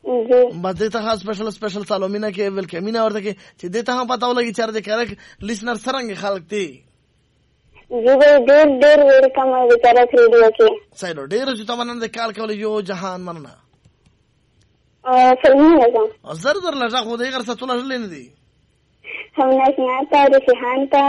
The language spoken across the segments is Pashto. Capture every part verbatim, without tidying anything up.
بس دې ته سپیشل سپیشل سلامونه کې ویلکمینه ورته کې چې دې ته هم پته ولګي چې د کرک لیسنر څنګه خلک دي जी भाई ډېر ډېر ویلکم دی کرک ریډیو کې صحیح نو ډېر چې تمنه د کال کول یو جهان مننه ا فلمي لازم زر زر لږه خو دې غر څه ټول نه دي هم نشي ته د شهان ته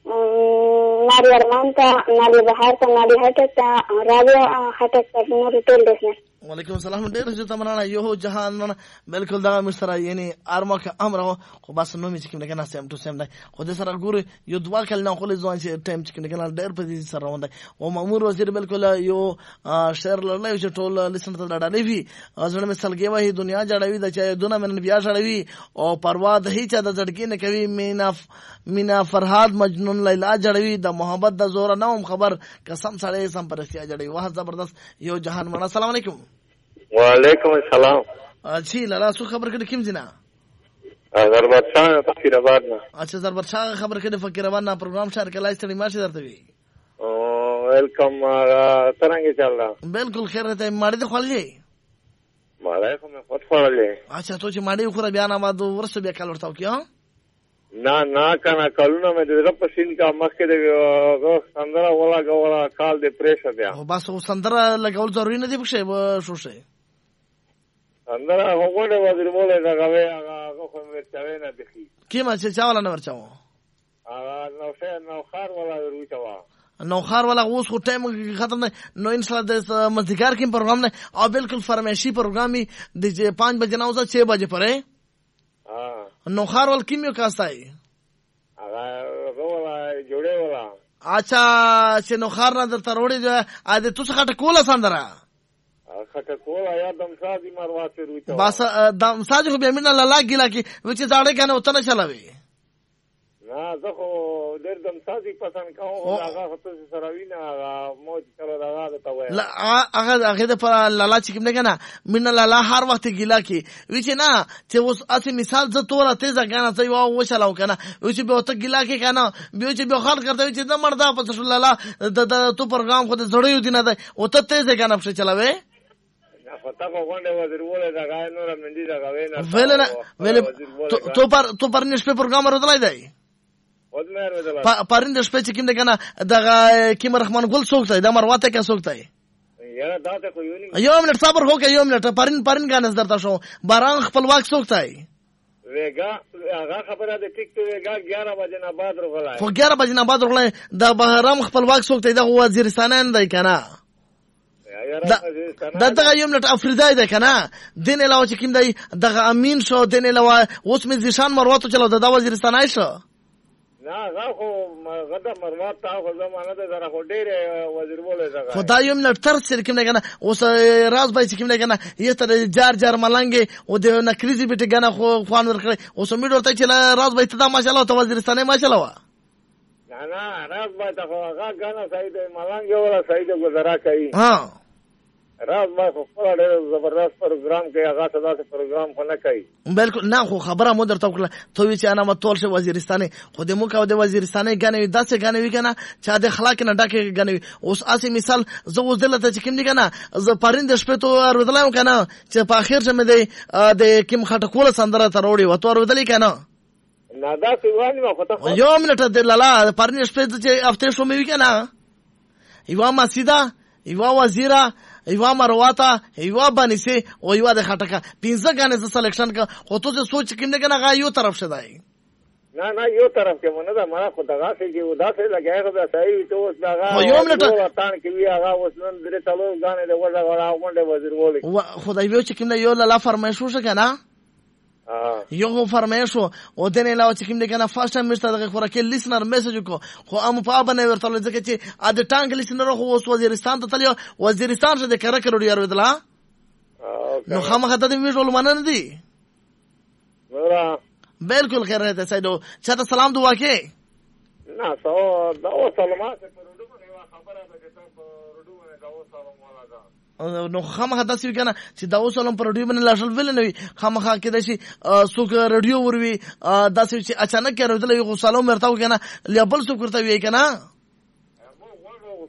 ناری ارمان ته ناری بهار ته ناری هټه ته راویا هټه ته نور ټول دسنه وعلیکم السلام ډېر چې تمنه یو جهان مننه بالکل دا مشترا یعنی ارما که امر خو بس نو می چې کوم نه سم ټو سم دی خو دې سره ګوري یو دوا کله نه خو ځوان چې ټایم چې کوم نه ډېر په دې سره روان دی او مامور وزیر بالکل یو شهر لړلې چې ټول لسن ته ډاډه وی ځنه مثال کې وای دنیا جوړوي د چا دونه من بیا جوړوي او پروا د هیڅ د ځړکی نه کوي مینا مینا فرهاد مجنون لیلا جوړوي د محبت د زور نه هم خبر قسم سره سم پرستیا جوړوي واه زبردست یو جهان مننه السلام علیکم وعلیکم السلام اچھی لالا سو خبر کړي کوم ځنا ضربت شاه فقیر آباد نه اچھا ضربت شاه خبر کړي فقیر آباد نه پروګرام شهر کې لایسټ ماشي درته وی او ویلکم څنګه چل رہا بالکل خیر ته ماړي ته خولې ماړي خو مې خود خولې اچھا ته چې ماړي خو بیا نه ما دو ورسې بیا کال ورتاو کیه نه نه کنه کلونه مې د رپ سین کا مخکې د سندره ولا غوړه کال د پریشر بیا او بس سندره لګول ضروري نه دی پښه شو شه سندره هغه وزیر مولا دا غوي هغه خو مې چاوي نه دخي کیما چې چاوله نه ورچاو هغه نو شه نو خار ولا ورچوا نو خار والا اوس خو ټایم ختم نه نو ان شاء الله د مزدګار کې پروګرام نه او بالکل فرمایشي پروګرامي د پانچ بجې نه اوسه چھ بجې پره ها نو خار ول کیمیو کاستای هغه ولا جوړه ولا اچھا چې نو خار نه درته وروړي ا دې تاسو خټه کوله سندره خټه کوله یا دم سازي مرواسه روته بس دم سازي خو به مینه لالا ګیلا کی وچ ځاړې کنه وته نه چلاوي نه زه خو ډېر دم سازي پسند کوم هغه خو تاسو سره وینا موج کړه دا ته وای لا هغه هغه د پر لالا چې کوم نه کنه مینه لالا هر وخت ګیلا کی وچ نه چې اوس اته مثال ز توره تیزه غانا ته و و چلاو کنه وچ به وته ګیلا کی کنه به چې به خال کرته چې د مردا په څه لالا د تو پروګرام خو د زړیو دینه ده وته تیزه غانا په چلاوي پتا کو غونډه وزیر وله دا غای نور مندي دا غوي نه ویل ویل تو پر تو پر نش په پروګرام ورته دی پرند شپه چې کوم دغه دغه کیم رحمان ګل سوکته د مرواته کې سوکته یاره دا ته خو یو نه یو منټ صبر هوکه یو منټ پرند پرند غانس درته شو باران خپل واک سوکته ویګه هغه خبره ده ټیک ته ویګه اګیارہ بجې نه بعد ورغلای خو اګیارہ بجې نه بعد ورغلای د بهرام خپل واک سوکته د وزیرستان نه دی کنه دا دغه یو منټ افریدای ده کنه دین علاوه چې کوم دی دغه امین شو دین علاوه اوس مې ځشان مروته چلو د وزیرستان شو نه هغه خو غدا مروات تا خو زمانه ده زره خو ډېر وزیر بوله زګا خدای یو منټ تر سر کوم نه کنه اوس راز بای چې کوم نه کنه یته جار جار ملنګي او د نکریزي بیت کنه خو خوان ورکړي اوس مې ورته چې راز بای ته ماشاءالله تو وزیرستان ماشاءالله نه نه راز بای ته هغه غانا سید ملنګي ولا سید گزارا کوي ها راز ما خو خپل ډېر زبردست پروګرام کوي هغه ته داسې پروګرام خو نه کوي بالکل نه خو خبره مو درته وکړه ته وی چې انا متول شه وزیرستاني خو د مو کا د وزیرستاني غنوي داسې غنوي کنه چې د اخلاق نه ډکه غنوي اوس اسی مثال زه اوس دلته چې کوم دي کنه زه پرند شپه تو ورودلایم کنه چې په اخر چې مې د کوم خټه کوله سندره ته وروړي وته ورودلې کنه نه دا څه وایي ما خو ته یو منټ د لالا پرند شپه چې افته شو مې وی کنه یو ما سیدا یو وزیره ایوا مرواتا ایوا بنسي او ایوا د خټکا پینځه غانې ز سلیکشن کا خو ته سوچ کیم نه کنه غا یو طرف شدای نه نه یو طرف کې مونږ دا ما خو دغه څه کې ودا څه لګای خو دا صحیح ته اوس دغه یو منټ تان کې وی هغه اوس نن درې تلو غانې د وړه وړه غونډه وزیر وولي خدای یو چې کیم نه یو لا فرمایش وشو کنه یو فرمایش او دنه علاوه چې کوم دغه نه فرست ټایم مشته دغه خوراکي لیسنر میسج کو خو ام په باندې ورته ځکه چې ا د ټانګ لیسنر خو اوس وزیرستان ته تللی وزیرستان څخه د کړه کړو یار ودلا نو خامخا ته دې ویډیو لمنه نه دي ورا بالکل خیر راته سیدو چاته سلام دعا کې نه سو دا او سلامات په روډو باندې خبره ده چې په روډو باندې دا او سلام والا نو خامخا داسې وی کنه چې دا اوس هم پر رادیو باندې لاشل ویل نه وي خامخا کې داسې څوک رادیو وروي داسې چې اچانک راځي یو سلام مرتاو کنه لبل څوک ورته وی کنه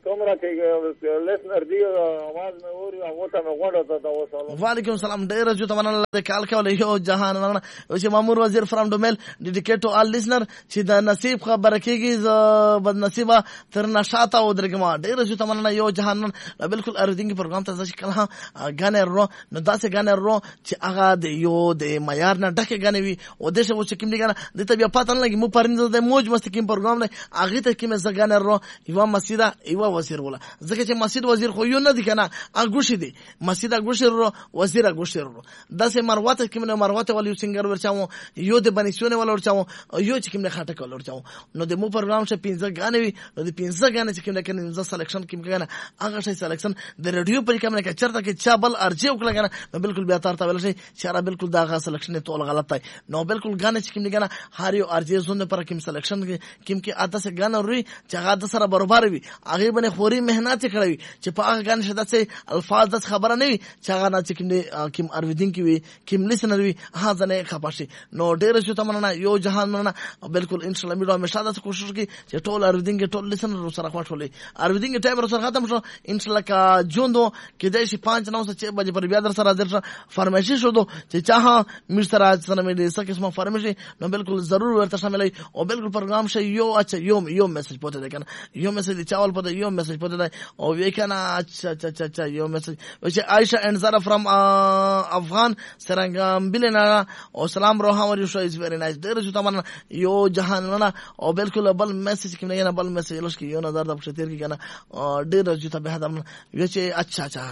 څومره کې لیسنر دی आवाज مې اوري هغه ته مې غوړه ته وصل. وعلیکم السلام. ډیر جو تمنا الله کال کول یو جهان نن چې مامور وزیر فرام ډومل ډیډیکیټ ټو آل لیسنر چې د نصیب خبره کیږي ز بد نصیبه تر نشاته او درګما. ډیر جو تمنا یو جهان نن بالکل اردینګ پروګرام ته ځکه کله غانر رو نو داسې غانر رو چې هغه د یو د معیار نه ډکه غنوي او د څه چې کوم دی غنه د ته بیا پاتن لګي مو پرنده د موج مستقیم پروګرام نه هغه ته کوم زګانر رو یو مسیدا یو وزیر ولا ځکه چې مسجد وزیر خو یو نه دی کنه اګوشي دی مسجد اګوشي رو وزیر اګوشي رو داسې مروته کوم نه مروته ول یو سنگر ورچاو یو د بنیسونه ول ورچاو یو چې کوم نه خاطه کول ورچاو نو د مو پروګرام شه پنځه غانوي نو د پنځه غانې چې کوم نه کنه ز سلیکشن کوم کنه هغه شي سلیکشن د ریډیو پر کوم نه چرته کې چا بل ارجی وکړه کنه نو بالکل بیا تار ته ول شي چې را بالکل دا غا سلیکشن ټول غلط دی نو بالکل غانې چې کوم نه کنه هر یو ارجی زونه پر کوم سلیکشن کوم کې اته سه غان وري چې هغه د سره برابر وي هغه باندې خوري مهنت کړی چې په هغه غان شته چې الفاظ د خبره نه وي چې هغه نه چې کوم کوم ارویدین کې وي کوم لیسنر وي ها ځنه خپاشي نو ډیر شو تمنا یو جهان مننه بالکل ان شاء الله میډو همیشه د کوشش کی چې ټول ارویدین کې ټول لیسنر سره خپاشولې ارویدین کې ټایم سره ختم شو ان شاء الله کا جون دو کې د شي پانچ نو څه بجې پر بیا در سره حاضر فرمایشي شو دو چې چاها میر سره سره مې د څه قسمه فرمایشي نو بالکل ضرور ورته شامل او بالکل پروګرام شي یو اچھا یو یو میسج پته ده کنه یو میسج چاول پته یو میسج پته ده او وی کنه اچھا اچھا اچھا یو میسج چې عائشہ اند زرا فرام افغان سرنګم بلنا او سلام روها ور یو شو از ویری نایس ډیر جو تمنا یو جهان نه او بالکل بل میسج کې نه بل میسج لوش کې یو نظر د پښتیر کې کنه ډیر جو ته به دم وی چې اچھا اچھا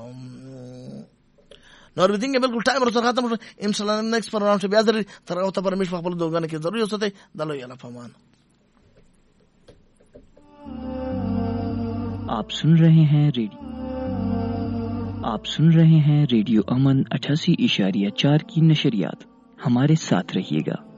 نو ورته بالکل ټایم سره ختم شو ان شاء الله نیکسٹ پروګرام شه بیا درې تر او ته پرمیش خپل دوګانه کې ضروري اوسته دلو یاله فمان. आप सुन रहे हैं रेडियो आप सुन रहे हैं रेडियो अमन अठासी इशारिया चार की नशरियात. हमारे साथ रहिएगा.